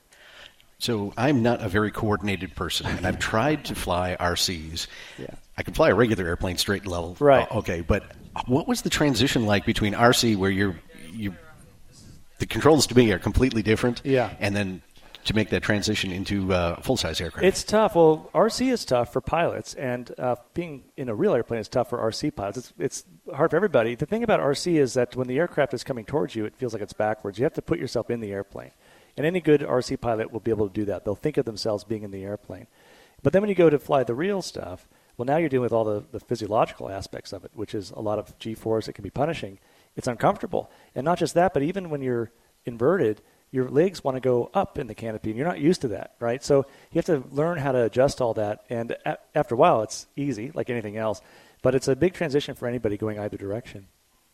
So I'm not a very coordinated person, and I've tried to fly R Cs. Yeah. I can fly a regular airplane straight and level. Right. Uh, okay, but what was the transition like between R C, where you're, you, the controls to me are completely different, yeah, and then to make that transition into uh, full-size aircraft? It's tough. Well, R C is tough for pilots, and uh, being in a real airplane is tough for R C pilots. It's, it's hard for everybody. The thing about R C is that when the aircraft is coming towards you, it feels like it's backwards. You have to put yourself in the airplane. And any good R C pilot will be able to do that. They'll think of themselves being in the airplane. But then when you go to fly the real stuff, well, now you're dealing with all the, the physiological aspects of it, which is a lot of G-force that can be punishing. It's uncomfortable. And not just that, but even when you're inverted, your legs want to go up in the canopy, and you're not used to that, right? So you have to learn how to adjust all that. And a- after a while, it's easy, like anything else. But it's a big transition for anybody going either direction.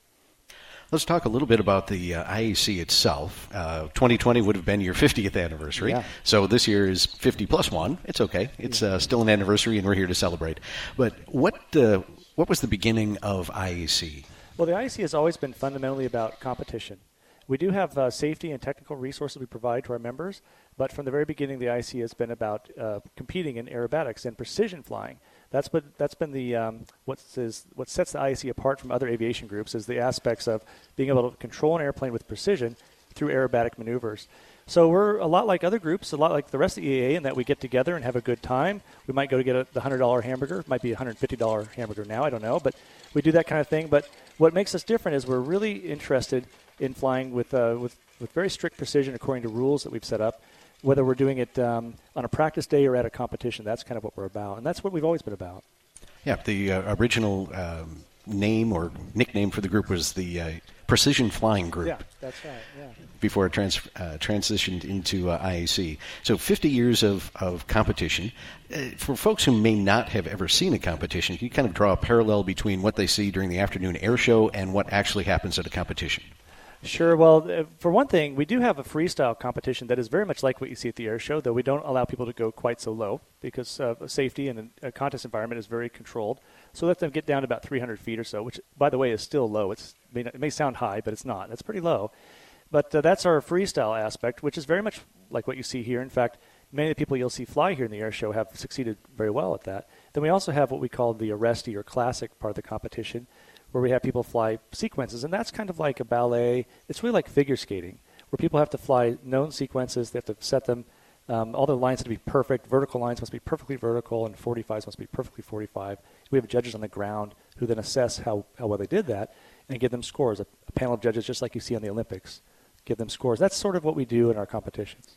Let's talk a little bit about the uh, I A C itself. Uh, twenty twenty would have been your fiftieth anniversary. Yeah. So this year is fifty plus one. It's okay. It's uh, still an anniversary, and we're here to celebrate. But what uh, what was the beginning of I A C? Well, the I A C has always been fundamentally about competition. We do have uh, safety and technical resources we provide to our members, but from the very beginning, the I A C has been about uh, competing in aerobatics and precision flying. That's been, that's been the um, what, says, what sets the I A C apart from other aviation groups is the aspects of being able to control an airplane with precision through aerobatic maneuvers. So we're a lot like other groups, a lot like the rest of the E A A in that we get together and have a good time. We might go to get a, the one hundred dollars hamburger. It might be a one hundred fifty dollars hamburger now, I don't know. But we do that kind of thing. But what makes us different is we're really interested in flying with, uh, with, with very strict precision according to rules that we've set up. Whether we're doing it um, on a practice day or at a competition, that's kind of what we're about. And that's what we've always been about. Yeah, the uh, original um, name or nickname for the group was the uh, Precision Flying Group. Yeah, that's right, yeah. Before it trans- uh, transitioned into uh, I A C. So fifty years of, of competition. Uh, for folks who may not have ever seen a competition, can you kind of draw a parallel between what they see during the afternoon air show and what actually happens at a competition? Sure. Well, uh, for one thing, we do have a freestyle competition that is very much like what you see at the air show, though we don't allow people to go quite so low because uh, safety and a contest environment is very controlled. So let them get down to about three hundred feet or so, which, by the way, is still low. It's, it may sound high, but it's not. That's pretty low. But uh, that's our freestyle aspect, which is very much like what you see here. In fact, many of the people you'll see fly here in the air show have succeeded very well at that. Then we also have what we call the Arresti or classic part of the competition, where we have people fly sequences, and that's kind of like a ballet. It's really like figure skating, where people have to fly known sequences. They have to set them. Um, all the lines have to be perfect. Vertical lines must be perfectly vertical, and forty-fives must be perfectly forty-five. We have judges on the ground who then assess how, how well they did that and give them scores. A, a panel of judges, just like you see on the Olympics, give them scores. That's sort of what we do in our competitions.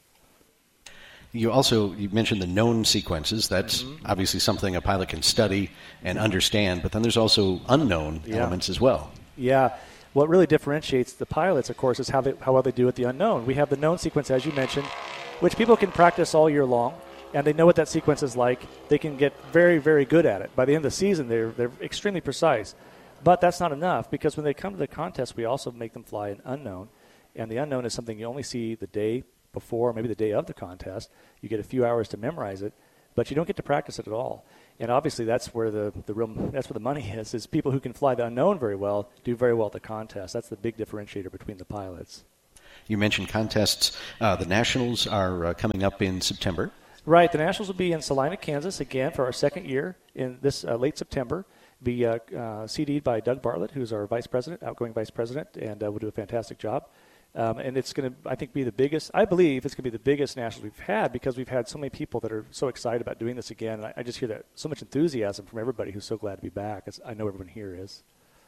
You also you mentioned the known sequences. That's mm-hmm. obviously something a pilot can study and understand, but then there's also unknown yeah. elements as well. Yeah. What really differentiates the pilots, of course, is how, they, how well they do at the unknown. We have the known sequence, as you mentioned, which people can practice all year long, and they know what that sequence is like. They can get very, very good at it. By the end of the season, they're, they're extremely precise. But that's not enough, because when they come to the contest, we also make them fly an unknown. And the unknown is something you only see the day before, maybe the day of the contest. You get a few hours to memorize it, but you don't get to practice it at all. And obviously that's where the, the real that's where the money is, is people who can fly the unknown very well do very well at the contest. That's the big differentiator between the pilots. You mentioned contests. Uh, the Nationals are uh, coming up in September. Right. The Nationals will be in Salina, Kansas, again for our second year in this uh, late September. Be uh, uh, C D'd by Doug Bartlett, who's our vice president, outgoing vice president, and uh, will do a fantastic job. Um, and it's going to, I think, be the biggest, I believe it's going to be the biggest Nationals we've had, because we've had so many people that are so excited about doing this again. And I, I just hear that so much enthusiasm from everybody who's so glad to be back, as I know everyone here is.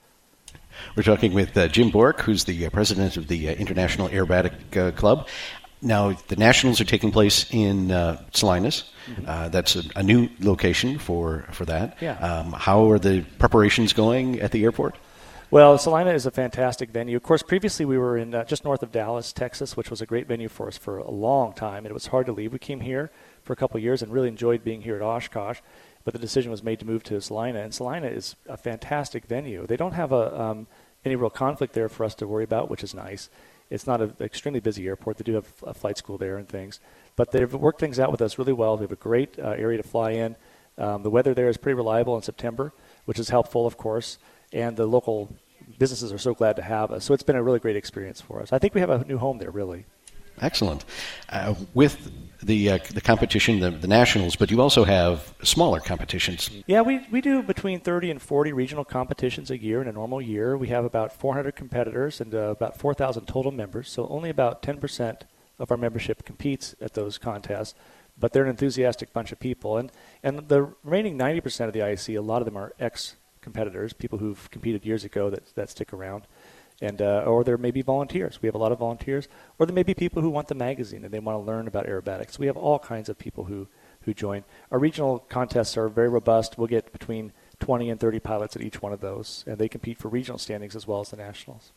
We're talking with uh, Jim Bork, who's the uh, president of the uh, International Aerobatic uh, Club. Now, the Nationals are taking place in uh, Salinas. Mm-hmm. Uh, that's a, a new location for, for that. Yeah. Um, how are the preparations going at the airport? Well, Salina is a fantastic venue. Of course, previously we were in uh, just north of Dallas, Texas, which was a great venue for us for a long time, and it was hard to leave. We came here for a couple of years and really enjoyed being here at Oshkosh, but the decision was made to move to Salina, and Salina is a fantastic venue. They don't have a, um, any real conflict there for us to worry about, which is nice. It's not an extremely busy airport. They do have a flight school there and things, but they've worked things out with us really well. They have a great uh, area to fly in. Um, the weather there is pretty reliable in September, which is helpful, of course, and the local businesses are so glad to have us. So it's been a really great experience for us. I think we have a new home there, really. Excellent. Uh, with the uh, the competition, the, the Nationals, but you also have smaller competitions. Yeah, we, we do between thirty and forty regional competitions a year in a normal year. We have about four hundred competitors and uh, about four thousand total members, so only about ten percent of our membership competes at those contests, but they're an enthusiastic bunch of people. And, and the remaining ninety percent of the I A C, a lot of them are ex-competitors, people who've competed years ago that, that stick around. And uh, or there may be volunteers. We have a lot of volunteers. Or there may be people who want the magazine and they want to learn about aerobatics. We have all kinds of people who, who join. Our regional contests are very robust. We'll get between twenty and thirty pilots at each one of those, and they compete for regional standings as well as the nationals.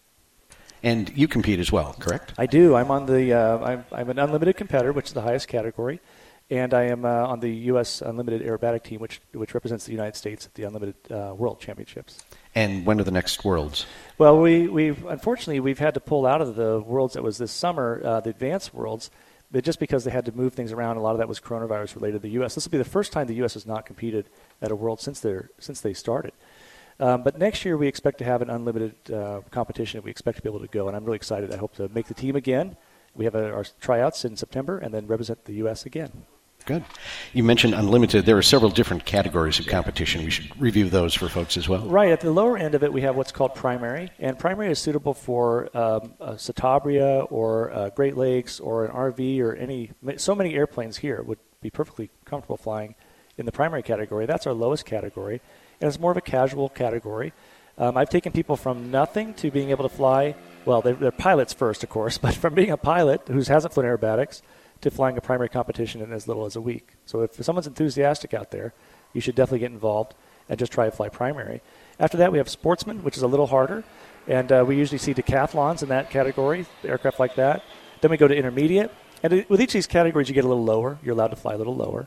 And you compete as well, correct? I do. I'm on the. Uh, I'm, I'm an unlimited competitor, which is the highest category, and I am uh, on the U S Unlimited Aerobatic team, which which represents the United States at the Unlimited uh, World Championships. And when are the next Worlds? Well, we, we've unfortunately we've had to pull out of the Worlds that was this summer, uh, the Advanced Worlds, but just because they had to move things around. A lot of that was coronavirus related to the U S. This will be the first time the U S has not competed at a World since they since they started. Um, but next year we expect to have an unlimited uh, competition that we expect to be able to go, and I'm really excited. I hope to make the team again. We have a, our tryouts in September and then represent the U S again. Good. You mentioned unlimited. There are several different categories of competition. We should review those for folks as well. Right. At the lower end of it, we have what's called primary. And primary is suitable for um, a Citabria or uh, Great Lakes or an R V or any. So many airplanes here would be perfectly comfortable flying in the primary category. That's our lowest category. And it's more of a casual category. Um, I've taken people from nothing to being able to fly. Well, they're, they're pilots first, of course, but from being a pilot who hasn't flown aerobatics to flying a primary competition in as little as a week. So if someone's enthusiastic out there, you should definitely get involved and just try to fly primary. After that, we have sportsman, which is a little harder, and uh, we usually see decathlons in that category, aircraft like that. Then we go to intermediate, and with each of these categories, you get a little lower. You're allowed to fly a little lower.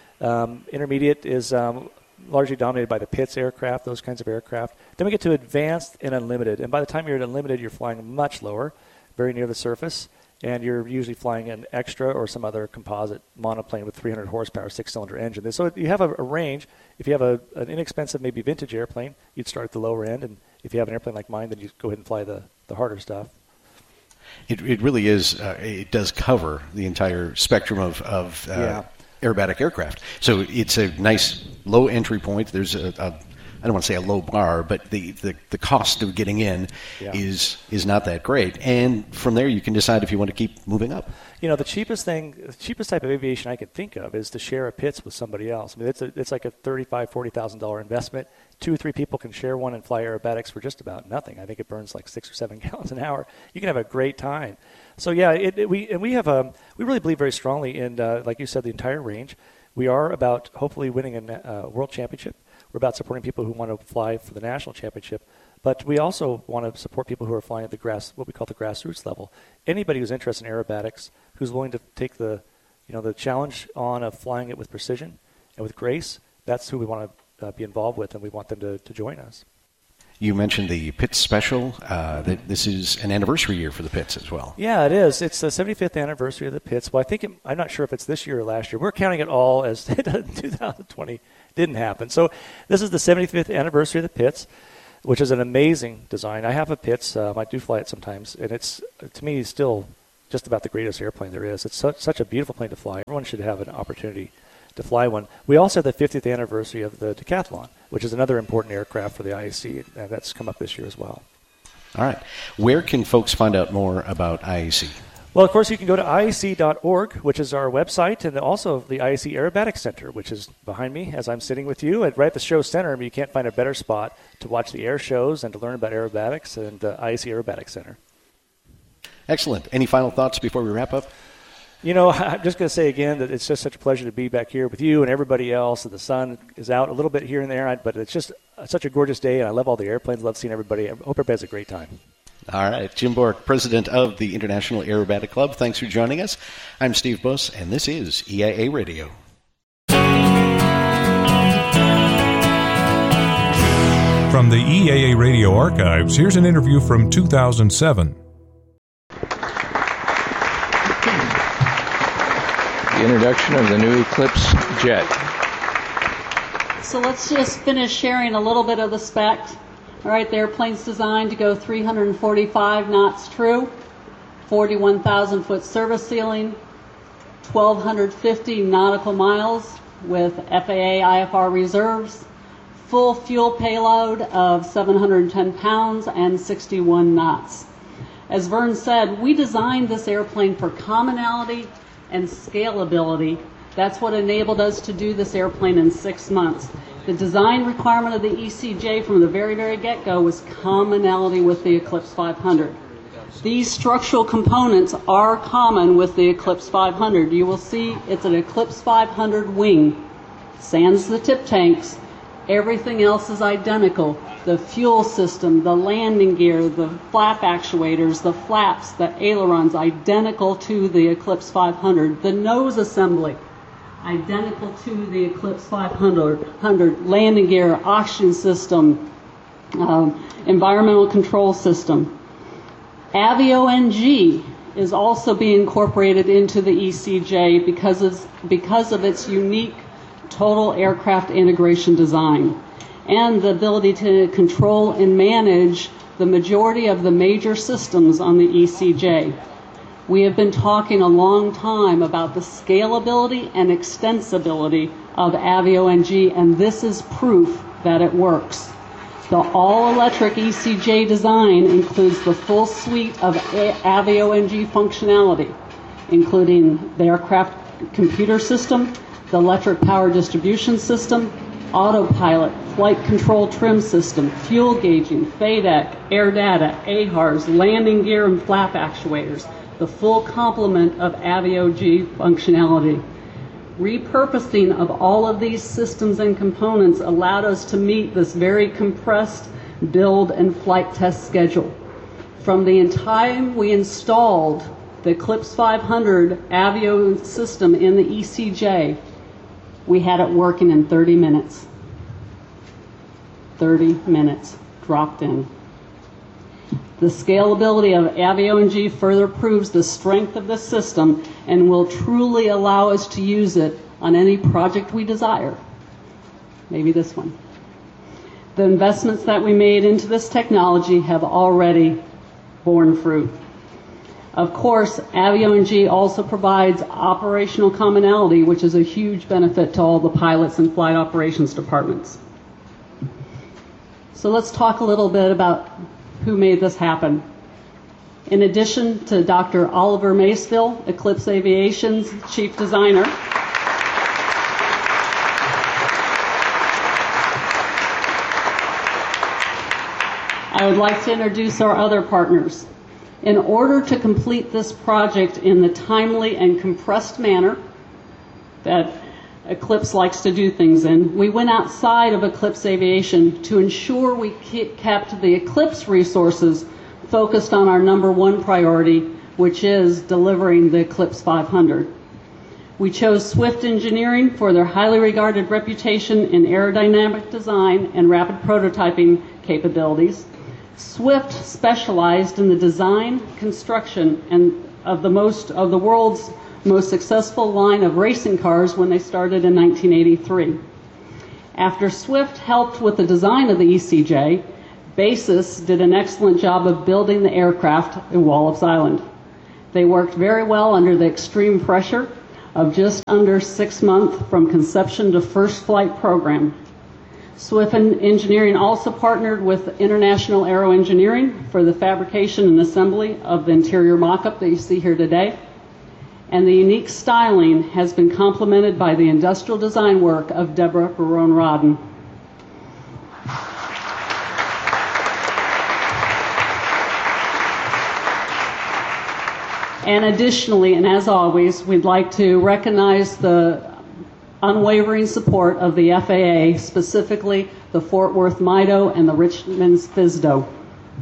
Um, intermediate is um, largely dominated by the Pitts aircraft, those kinds of aircraft. Then we get to advanced and unlimited, and by the time you're at unlimited, you're flying much lower, very near the surface. And you're usually flying an extra or some other composite monoplane with three hundred horsepower, six-cylinder engine. So you have a, a range. If you have a, an inexpensive, maybe vintage airplane, you'd start at the lower end. And if you have an airplane like mine, then you go ahead and fly the, the harder stuff. It, it really is, uh, it does cover the entire spectrum of, of uh, yeah. aerobatic aircraft. So it's a nice low entry point. There's a, a I don't want to say a low bar, but the, the, the cost of getting in yeah. is is not that great. And from there, you can decide if you want to keep moving up. You know, the cheapest thing, the cheapest type of aviation I could think of is to share a Pitts with somebody else. I mean, it's a, it's like a thirty-five thousand dollars, forty thousand dollars investment. Two or three people can share one and fly aerobatics for just about nothing. I think it burns like six or seven gallons an hour. You can have a great time. So yeah, it, it, we and we have a we really believe very strongly in, uh, like you said, the entire range. We are about hopefully winning a uh, world championship. We're about supporting people who want to fly for the national championship. But we also want to support people who are flying at the grass, what we call the grassroots level. Anybody who's interested in aerobatics, who's willing to take the, you know, the challenge on of flying it with precision and with grace, that's who we want to uh, be involved with, and we want them to, to join us. You mentioned the Pitts Special. Uh, that this is an anniversary year for the Pitts as well. Yeah, it is. It's the seventy-fifth anniversary of the Pitts. Well, I think it, I'm not sure if it's this year or last year. We're counting it all as two thousand twenty didn't happen. So this is the seventy-fifth anniversary of the Pitts, which is an amazing design. I have a Pitts. Um, I do fly it sometimes, and it's, to me, still just about the greatest airplane there is. It's su- such a beautiful plane to fly. Everyone should have an opportunity to fly one. We also have the fiftieth anniversary of the Decathlon, which is another important aircraft for the I A C, and that's come up this year as well. All right. Where can folks find out more about I A C? Well, of course, you can go to I A C dot org, which is our website, and also the I A C Aerobatics Center, which is behind me as I'm sitting with you. At, right at the show center, you can't find a better spot to watch the air shows and to learn about aerobatics, and the I A C Aerobatics Center. Excellent. Any final thoughts before we wrap up? You know, I'm just going to say again that it's just such a pleasure to be back here with you and everybody else. And the sun is out a little bit here and there, but it's just such a gorgeous day, and I love all the airplanes. Love seeing everybody. I hope everybody has a great time. All right. Jim Bork, president of the International Aerobatic Club. Thanks for joining us. I'm Steve Buss, and this is E A A Radio. From the E A A Radio archives, here's an interview from two thousand seven. The introduction of the new Eclipse jet. So let's just finish sharing a little bit of the specs. All right, the airplane's designed to go three hundred forty-five knots true, forty-one thousand foot service ceiling, one thousand two hundred fifty nautical miles with F A A I F R reserves, full fuel payload of seven hundred ten pounds and sixty-one knots. As Vern said, we designed this airplane for commonality and scalability. That's what enabled us to do this airplane in six months. The design requirement of the E C J from the very, very get-go was commonality with the Eclipse five hundred. These structural components are common with the Eclipse five hundred. You will see it's an Eclipse five hundred wing, sans the tip tanks. Everything else is identical. The fuel system, the landing gear, the flap actuators, the flaps, the ailerons, identical to the Eclipse five hundred. The nose assembly, identical to the Eclipse five hundred. Landing gear, oxygen system, um, environmental control system. Avio N G is also being incorporated into the E C J because of, because of its unique total aircraft integration design and the ability to control and manage the majority of the major systems on the E C J. We have been talking a long time about the scalability and extensibility of Avio N G, and this is proof that it works. The all-electric E C J design includes the full suite of Avio N G functionality, including the aircraft computer system, the electric power distribution system, autopilot, flight control trim system, fuel gauging, F A D E C, air data, A H A Rs, landing gear and flap actuators, the full complement of Avio G functionality. Repurposing of all of these systems and components allowed us to meet this very compressed build and flight test schedule. From the time we installed the Eclipse five hundred Avio system in the E C J, we had it working in thirty minutes. thirty minutes dropped in. The scalability of Avio N G further proves the strength of the system and will truly allow us to use it on any project we desire. Maybe this one. The investments that we made into this technology have already borne fruit. Of course, Avio N G also provides operational commonality, which is a huge benefit to all the pilots and flight operations departments. So let's talk a little bit about who made this happen. In addition to Doctor Oliver Maceville, Eclipse Aviation's chief designer, I would like to introduce our other partners. In order to complete this project in the timely and compressed manner that Eclipse likes to do things in, we went outside of Eclipse Aviation to ensure we kept the Eclipse resources focused on our number one priority, which is delivering the Eclipse five hundred. We chose Swift Engineering for their highly regarded reputation in aerodynamic design and rapid prototyping capabilities. Swift specialized in the design, construction, and of the most of the world's most successful line of racing cars when they started in nineteen eighty-three. After Swift helped with the design of the E C J, Basis did an excellent job of building the aircraft in Wallops Island. They worked very well under the extreme pressure of just under six months from conception to first flight program. Swift Engineering also partnered with International Aero Engineering for the fabrication and assembly of the interior mock-up that you see here today. And the unique styling has been complemented by the industrial design work of Deborah Barone-Rodden. And additionally, and as always, we'd like to recognize the unwavering support of the F A A, specifically the Fort Worth MIDO and the Richmond S F S D O.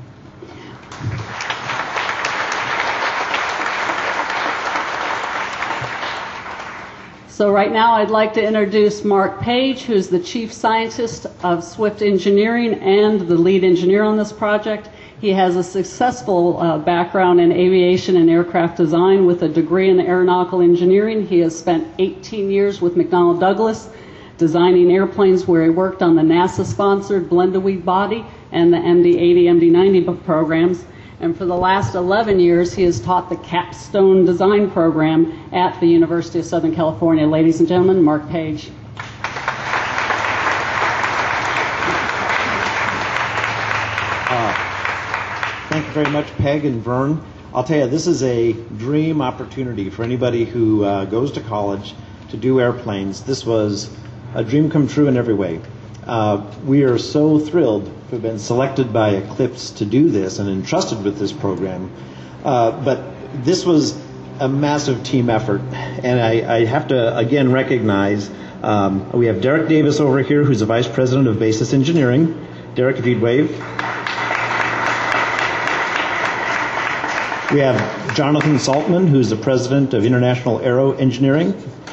So right now I'd like to introduce Mark Page, who's the Chief Scientist of Swift Engineering and the lead engineer on this project. He has a successful uh, background in aviation and aircraft design with a degree in aeronautical engineering. He has spent eighteen years with McDonnell Douglas designing airplanes where he worked on the NASA-sponsored Blend-a-Weed body and the M D eighty, M D ninety programs. And for the last eleven years, he has taught the Capstone Design Program at the University of Southern California. Ladies and gentlemen, Mark Page. Thank you very much, Peg and Vern. I'll tell you, this is a dream opportunity for anybody who uh, goes to college to do airplanes. This was a dream come true in every way. Uh, we are so thrilled to have been selected by Eclipse to do this and entrusted with this program. Uh, but this was a massive team effort, and I, I have to again recognize um, we have Derek Davis over here, who's the Vice President of Basis Engineering. Derek, if you'd wave. We have Jonathan Saltman, who's the President of International Aero Engineering.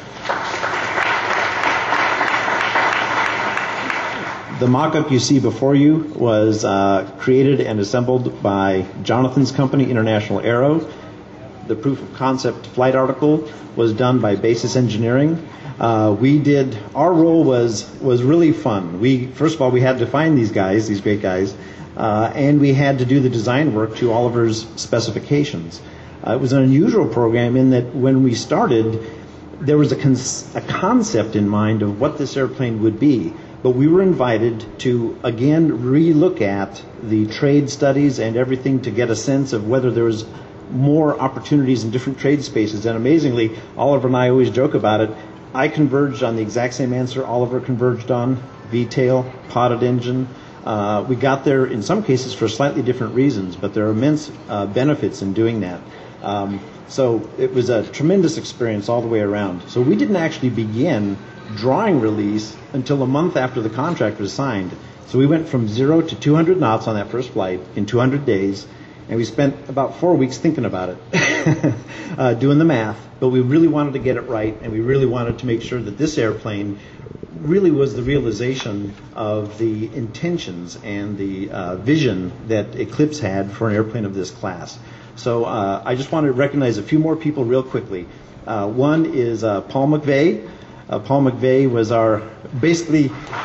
The mock-up you see before you was uh, created and assembled by Jonathan's company, International Aero. The proof of concept flight article was done by Basis Engineering. Uh, we did, our role was was really fun. We, first of all, we had to find these guys, these great guys, uh, and we had to do the design work to Oliver's specifications. Uh, it was an unusual program in that when we started, there was a, con- a concept in mind of what this airplane would be. But we were invited to, again, re-look at the trade studies and everything to get a sense of whether there was more opportunities in different trade spaces. And amazingly, Oliver and I always joke about it. I converged on the exact same answer Oliver converged on, V-tail, potted engine. Uh, we got there in some cases for slightly different reasons, but there are immense uh, benefits in doing that. Um, so it was a tremendous experience all the way around. So we didn't actually begin drawing release until a month after the contract was signed. So we went from zero to two hundred knots on that first flight in two hundred days, and we spent about four weeks thinking about it, uh, doing the math. But we really wanted to get it right, and we really wanted to make sure that this airplane really was the realization of the intentions and the uh, vision that Eclipse had for an airplane of this class. So uh, I just want to recognize a few more people real quickly. Uh, one is uh, Paul McVeigh. Uh, Paul McVeigh was our, basically,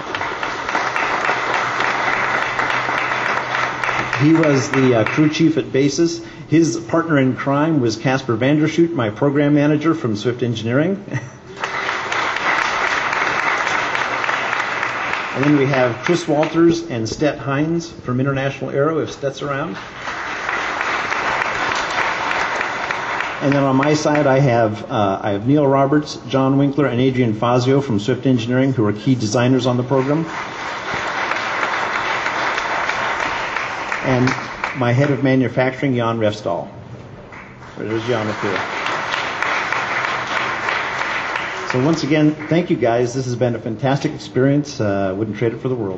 he was the uh, crew chief at Basis. His partner in crime was Casper Vandershoot, my program manager from Swift Engineering. And then we have Chris Walters and Stet Hines from International Aero, if Stet's around. And then on my side, I have uh, I have Neil Roberts, John Winkler, and Adrian Fazio from Swift Engineering, who are key designers on the program. And my head of manufacturing, Jan Refstal. There's Jan up here. So once again, thank you guys. This has been a fantastic experience. Uh, wouldn't trade it for the world.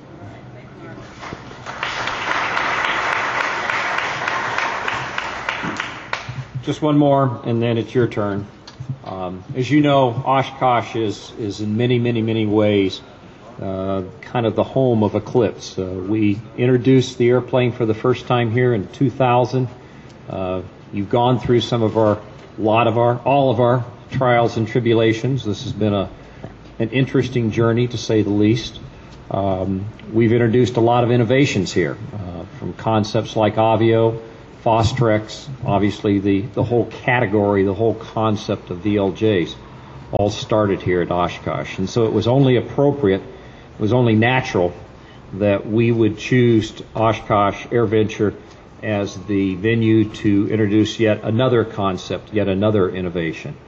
Just one more, and then it's your turn. Um, as you know, Oshkosh is, is in many, many, many ways uh, kind of the home of Eclipse. Uh, we introduced the airplane for the first time here in two thousand. Uh, you've gone through some of our, lot of our, all of our trials and tribulations. This has been a an interesting journey, to say the least. Um, we've introduced a lot of innovations here, uh, from concepts like Avio, Fostrex, obviously the, the whole category, the whole concept of V L Js all started here at Oshkosh. And so it was only appropriate, it was only natural that we would choose Oshkosh AirVenture as the venue to introduce yet another concept, yet another innovation.